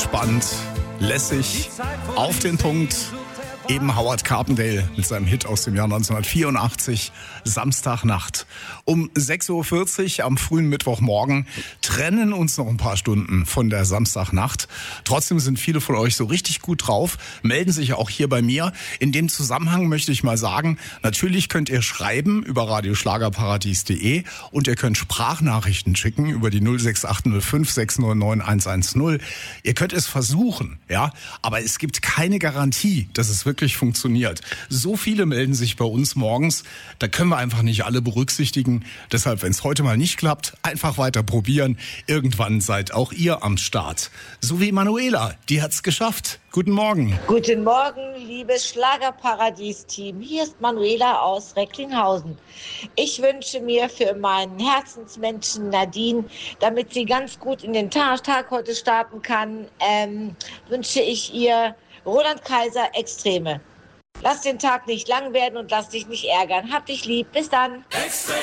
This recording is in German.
entspannt, lässig, auf den Punkt. Eben Howard Carpendale mit seinem Hit aus dem Jahr 1984, Samstagnacht. Um 6.40 Uhr am frühen Mittwochmorgen trennen uns noch ein paar Stunden von der Samstagnacht. Trotzdem sind viele von euch so richtig gut drauf, melden sich auch hier bei mir. In dem Zusammenhang möchte ich mal sagen, natürlich könnt ihr schreiben über radioschlagerparadies.de und ihr könnt Sprachnachrichten schicken über die 06805 699 110. Ihr könnt es versuchen, ja, aber es gibt keine Garantie, dass es wirklich funktioniert. So viele melden sich bei uns morgens, da können wir einfach nicht alle berücksichtigen. Deshalb, wenn es heute mal nicht klappt, einfach weiter probieren. Irgendwann seid auch ihr am Start. So wie Manuela, die hat's geschafft. Guten Morgen. Guten Morgen, liebes Schlagerparadies-Team. Hier ist Manuela aus Recklinghausen. Ich wünsche mir für meinen Herzensmenschen Nadine, damit sie ganz gut in den Tag heute starten kann, wünsche ich ihr Roland Kaiser Extreme. Lass den Tag nicht lang werden und lass dich nicht ärgern. Hab dich lieb. Bis dann.